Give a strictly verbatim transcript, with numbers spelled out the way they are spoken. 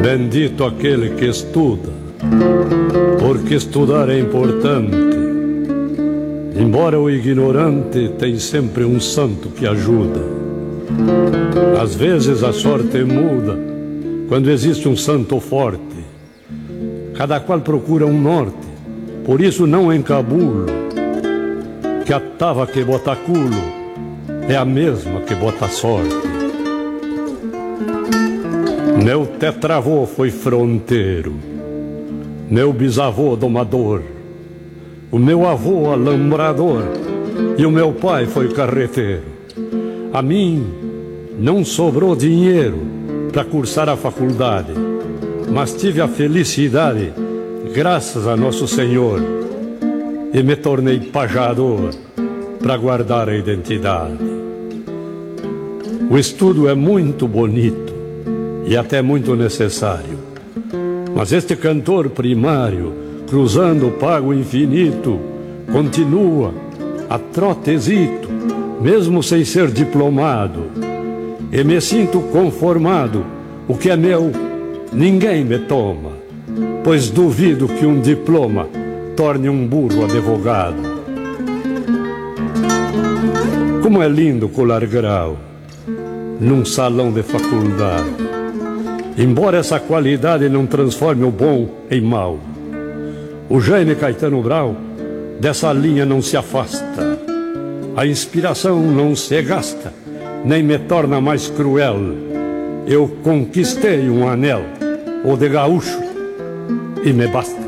Bendito aquele que estuda, porque estudar é importante. Embora o ignorante tem sempre um santo que ajuda. Às vezes a sorte muda quando existe um santo forte. Cada qual procura um norte, por isso não encabulo que a tava que bota culo é a mesma que bota sorte. Meu tetravô foi fronteiro, meu bisavô domador, o meu avô alambrador e o meu pai foi carreteiro. A mim não sobrou dinheiro para cursar a faculdade, mas tive a felicidade, graças a Nosso Senhor, e me tornei pajador para guardar a identidade. O estudo é muito bonito e até muito necessário, mas este cantor primário, cruzando o pago infinito, continua a trotezito, mesmo sem ser diplomado, e me sinto conformado. O que é meu, ninguém me toma, pois duvido que um diploma torne um burro advogado. Como é lindo colar grau num salão de faculdade, embora essa qualidade não transforme o bom em mal. O Jaime Caetano Brau dessa linha não se afasta. A inspiração não se gasta, nem me torna mais cruel. Eu conquistei um anel, o de gaúcho, e me basta.